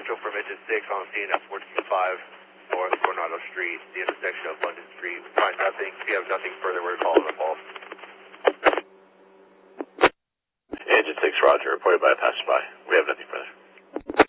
Central from Engine 6 on scene at 425 North Coronado Street, the intersection of London Street. We find nothing. If you have nothing further, we're calling the false. Engine 6, roger. Reported by a passerby. We have nothing further.